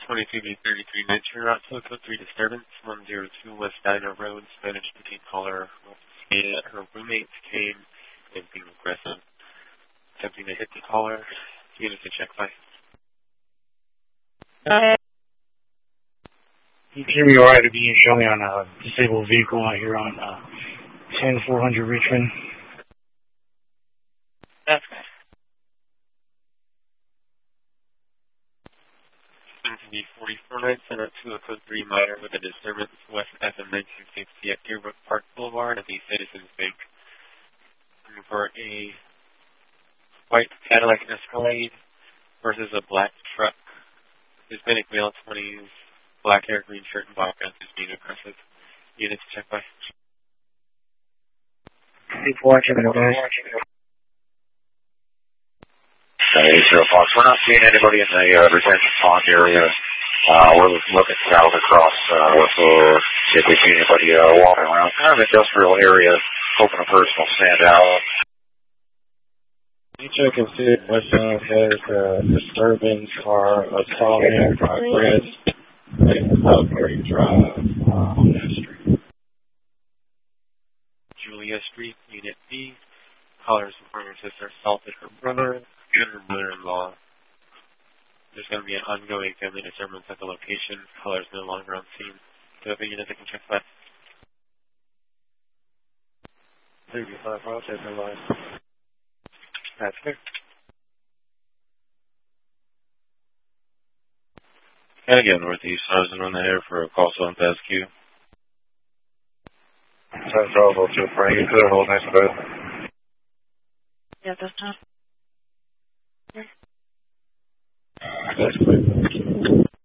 22B33 Nitro Route, code 3 disturbance, 102 West Diner Road, Spanish speaking caller. Her roommates came and being aggressive, attempting to hit the caller. Unit to check by. You can hear me alright to be showing on a disabled vehicle out here on 10400 Richmond. That's good. be 44 Center 203 Minor with a disturbance west FM 1960 at Deerbrook Park Boulevard at the Citizens Bank. Looking for a white Cadillac Escalade versus a black truck. Hispanic male, 20s, black hair, green shirt, and black guns is being aggressive. Units check by. 80 Fox. We're not seeing anybody in the retention pond area. We're looking south across if we see anybody walking around kind of industrial area, hoping a person will stand out. You check and see if westbound has a disturbance or a tall man progress in Southbury Drive on that street. Julia Street, Unit B. Caller's informed her sister assaulted her brother and her mother-in-law. There's going to be an ongoing family disturbance at the location. Caller's no longer on scene. So if a unit that can check that. 35, I'll take the line. That's clear. And again, Northeast Sergeant on the air for a call zone task queue. Central Bravo 2, bring you clear, hold next bed. Yeah, that's not. That's clear.